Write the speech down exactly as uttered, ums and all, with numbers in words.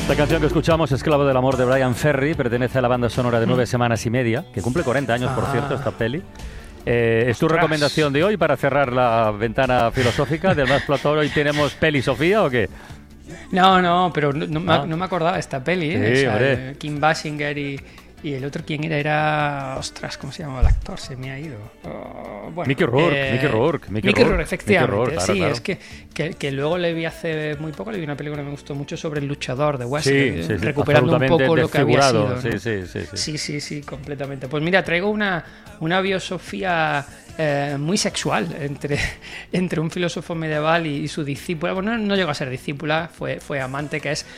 La canción que escuchamos, Esclavo del amor, de Brian Ferry, pertenece a la banda sonora de Nueve semanas y media, que cumple cuarenta años, por Ah. cierto, esta peli. Eh, ¿Es tu Ostras. recomendación de hoy para cerrar la ventana filosófica del Más Platón? ¿Hoy tenemos peli Sofía o qué? No, no, pero no, no me, Ah. no me acordaba de esta peli, ¿eh? Sí, O sea, hombre. eh, Kim Basinger y, y el otro, ¿quién era? Era... Ostras, ¿cómo se llamaba el actor? Se me ha ido. Oh, bueno, Mickey Rourke, eh, Mickey Rourke, Mickey Mickey Rourke, Rourke, efectivamente. Mickey Rourke, claro, sí, claro. es que, que, que luego le vi hace muy poco, le vi una película que me gustó mucho sobre el luchador de Sí, Wesley, sí, sí, recuperando un absolutamente poco lo que había desfigurado. sido, ¿no? Sí, sí, sí, sí. Sí, sí, sí, completamente. Pues mira, traigo una, una biosofía eh, muy sexual entre, entre un filósofo medieval y, y su discípula. Bueno, no, no llegó a ser discípula, fue, fue amante, que es